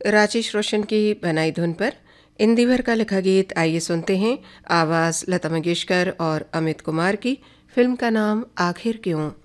राजेश रोशन की बनाई धुन पर इंदिवर का लिखा गीत आइए सुनते हैं। आवाज़ लता मंगेशकर और अमित कुमार की। फिल्म का नाम आखिर क्यों।